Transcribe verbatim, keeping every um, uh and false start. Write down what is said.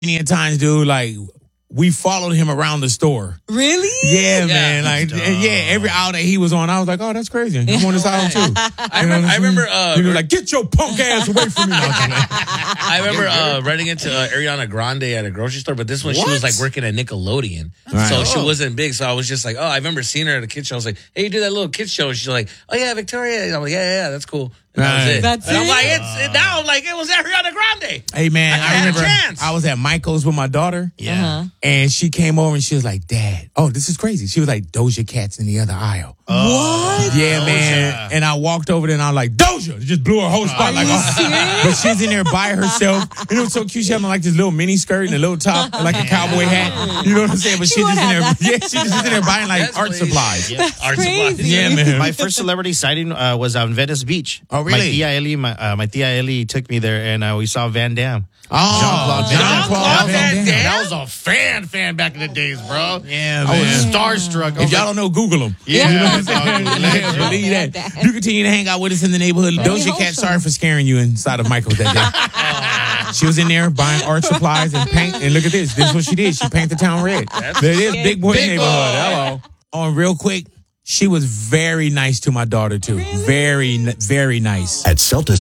Many times, dude, like, we followed him around the store. Really? Yeah, Yeah. man. Like, yeah, every aisle that he was on, I was like, oh, that's crazy. I'm on this aisle too. I remember, I remember, uh, he was like, get your punk ass away from me. I remember uh, running into uh, Ariana Grande at a grocery store, but this one she was like working at Nickelodeon, Right. so she Oh. wasn't big. So I was just like, oh, I remember seeing her at a kid show. I was like, hey, you do that little kid show? And she's like, oh yeah, Victoria. And I'm like, yeah, yeah, yeah, that's cool. And that was Right. it. That's and I'm it? like, it's it, now I'm like, it was Ariana Grande. Hey, man, I I, had a remember chance. I was at Michael's with my daughter. Yeah. Uh-huh. And she came over and she was like, Dad, oh, this is crazy. She was like, Doja Cat's in the other aisle. What? Yeah, man. And I walked over there and I was like, Doja! It just blew her whole spot. Are like, you oh. serious? But she's in there by herself. And it was so cute. She had like this little mini skirt and a little top and like a cowboy hat. You know what I'm saying? But She she's would just in there. have that. Yeah, she's just in there buying like Yes, art please. supplies. That's Art crazy. supplies. Yeah, man. My first celebrity sighting uh, was on Venice Beach. Oh, really? My tia Ellie, my, uh, my tia Ellie took me there, and uh, we saw Van Damme. Oh, Jean-Claude Van Damme. That was a fan fan back in the days, bro. Yeah, I was man. starstruck. I If was y'all like, don't know, Google them. yeah, You know what I'm saying? Legend. Yeah, believe that. that. You continue to hang out with us in the neighborhood. Doja Cat, sorry for scaring you inside of Michael's that day. She was in there buying art supplies and paint. And look at this. This is what she did. She painted the town red. There it is, big boy Big neighborhood. boy. Hello. On real quick, she was very nice to my daughter, too. Very, very nice. At Celta